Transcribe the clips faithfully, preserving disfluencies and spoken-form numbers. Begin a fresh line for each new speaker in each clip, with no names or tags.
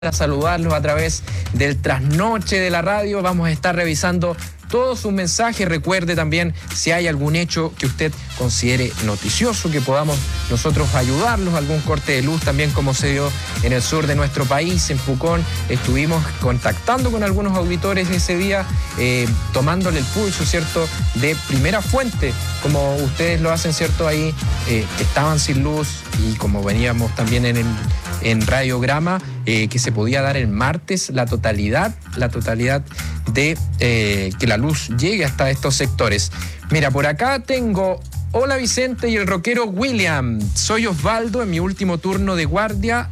Para saludarlos a través del trasnoche de la radio. Vamos a estar revisando todos sus mensajes. Recuerde también si hay algún hecho que usted considere noticioso, que podamos nosotros ayudarlos, algún corte de luz también como se dio en el sur de nuestro país, en Pucón. Estuvimos contactando con algunos auditores ese día, eh, tomándole el pulso, ¿cierto?, de primera fuente, como ustedes lo hacen, ¿cierto?, ahí eh, estaban sin luz y como veníamos también en el en radiograma, eh, que se podía dar el martes la totalidad, la totalidad de eh, que la luz llegue hasta estos sectores. Mira, por acá tengo, hola Vicente y el rockero William, soy Osvaldo en mi último turno de guardia.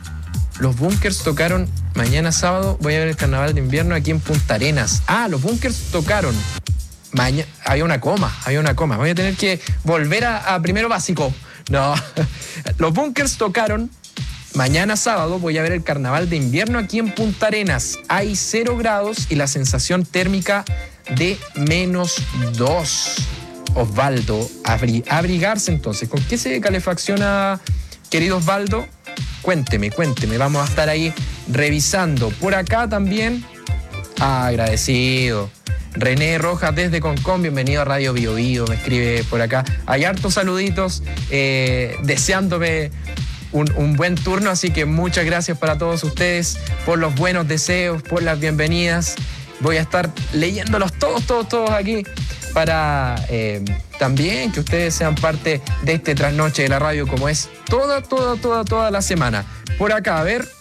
Los Bunkers tocaron mañana sábado, voy a ver el carnaval de invierno aquí en Punta Arenas. Ah, los Bunkers tocaron. Mañana, había una coma, había una coma. Voy a tener que volver a, a primero básico. No, los Bunkers tocaron mañana sábado. Voy a ver el carnaval de invierno aquí en Punta Arenas. Hay cero grados y la sensación térmica de menos dos. Osvaldo, abri abrigarse entonces. ¿Con qué se calefacciona, querido Osvaldo? Cuénteme, cuénteme. Vamos a estar ahí revisando. Por acá también, ah, agradecido. René Rojas desde Concón, bienvenido a Radio Bio Bio, me escribe por acá. Hay hartos saluditos, eh, deseándome Un, un buen turno, así que muchas gracias para todos ustedes por los buenos deseos, por las bienvenidas. Voy a estar leyéndolos todos, todos, todos aquí para eh, también que ustedes sean parte de este trasnoche de la radio, como es toda, toda, toda, toda la semana. Por acá, a ver,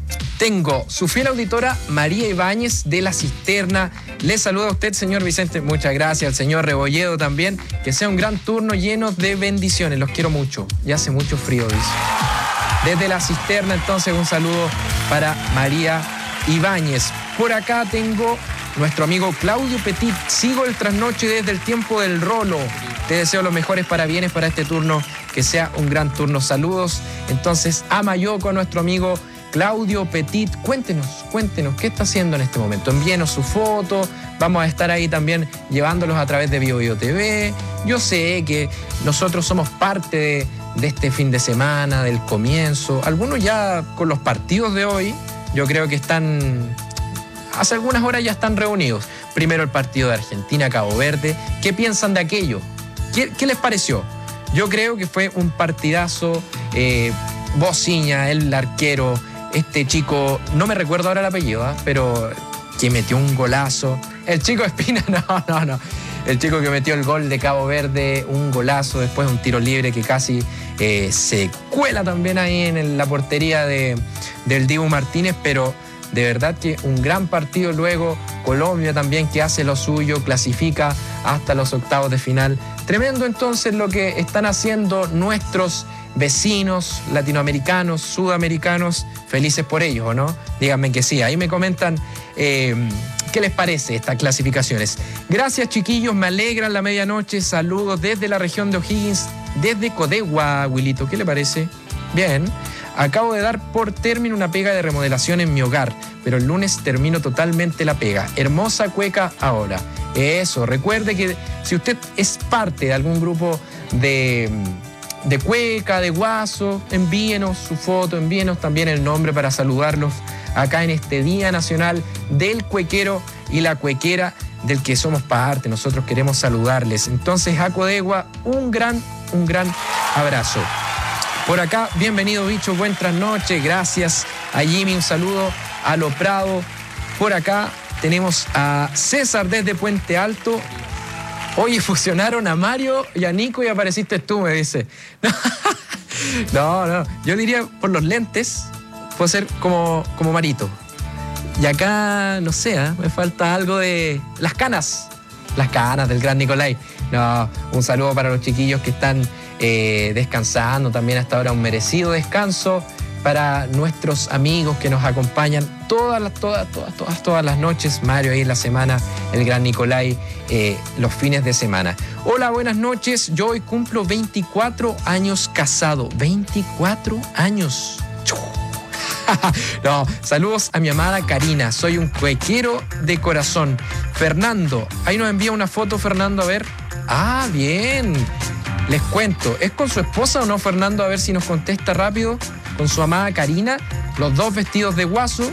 tengo su fiel auditora María Ibáñez de La Cisterna. Le saluda a usted, señor Vicente. Muchas gracias. Al señor Rebolledo también. Que sea un gran turno lleno de bendiciones. Los quiero mucho. Ya hace mucho frío, dice. Desde La Cisterna, entonces, un saludo para María Ibáñez. Por acá tengo nuestro amigo Claudio Petit. Sigo el trasnoche desde el tiempo del rolo. Te deseo los mejores parabienes para este turno. Que sea un gran turno. Saludos, entonces, a Mayoco, a nuestro amigo Claudio Petit. Cuéntenos, cuéntenos, ¿qué está haciendo en este momento? Envíenos su foto. Vamos a estar ahí también llevándolos a través de Bio Bio T V. Yo sé que nosotros somos parte de... de este fin de semana, del comienzo. Algunos ya con los partidos de hoy, yo creo que están, hace algunas horas ya están reunidos. Primero el partido de Argentina-Cabo Verde. ¿Qué piensan de aquello? ¿Qué, qué les pareció? Yo creo que fue un partidazo. eh, Bociña, el arquero, este chico, no me recuerdo ahora el apellido, ¿eh? Pero que metió un golazo. El chico Espina, no, no, no. El chico que metió el gol de Cabo Verde, un golazo, después un tiro libre que casi eh, se cuela también ahí en la portería de, del Dibu Martínez, pero de verdad que un gran partido luego. Colombia también, que hace lo suyo, clasifica hasta los octavos de final. Tremendo entonces lo que están haciendo nuestros vecinos latinoamericanos, sudamericanos, felices por ellos, ¿o no? Díganme que sí, ahí me comentan eh, qué les parece estas clasificaciones. Gracias, chiquillos, me alegran la medianoche. Saludos desde la región de O'Higgins, desde Codegua, Wilito, ¿qué le parece? Bien. Acabo de dar por término una pega de remodelación en mi hogar, pero el lunes termino totalmente la pega. Hermosa cueca ahora. Eso, recuerde que si usted es parte de algún grupo de... de cueca, de guaso, envíenos su foto, envíenos también el nombre para saludarlos acá en este Día Nacional del Cuequero y la Cuequera, del que somos parte. Nosotros queremos saludarles. Entonces, a Codegua, un gran, un gran abrazo. Por acá, bienvenido, bicho, buen trasnoche, gracias a Jimmy, un saludo a Lo Prado. Por acá tenemos a César desde Puente Alto. Oye, fusionaron a Mario y a Nico y apareciste tú, me dice. No, no, yo diría por los lentes, puedo ser como, como Marito. Y acá, no sé, ¿eh? Me falta algo de las canas, las canas del gran Nicolai. No, un saludo para los chiquillos que están eh, descansando, también hasta ahora un merecido descanso. Para nuestros amigos que nos acompañan todas las, todas, todas, todas, todas las noches. Mario ahí en la semana, el gran Nicolai, eh, los fines de semana. Hola, buenas noches. Yo hoy cumplo veinticuatro años casado. veinticuatro años. No, saludos a mi amada Karina. Soy un cuequero de corazón. Fernando, ahí nos envía una foto, Fernando, a ver. Ah, bien. Les cuento, ¿es con su esposa o no, Fernando? A ver si nos contesta rápido. Con su amada Karina. los dos vestidos de guaso